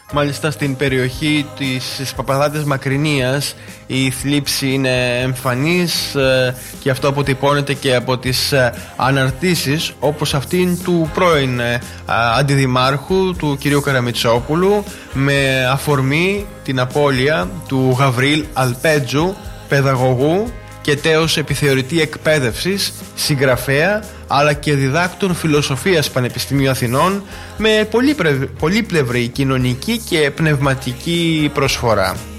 Μάλιστα στην περιοχή της Παπαδάτες Μακρυνίας η θλίψη είναι εμφανής και αυτό αποτυπώνεται και από τις αναρτήσεις όπως αυτήν του πρώην αντιδημάρχου του κ. Καραμιτσόπουλου με αφορμή την απώλεια του Γαβρίλ Αλπέτζου, παιδαγωγού και τέος επιθεωρητή εκπαίδευσης, συγγραφέα αλλά και διδάκτων φιλοσοφίας Πανεπιστημίου Αθηνών με πολύπλευρη κοινωνική και πνευματική προσφορά.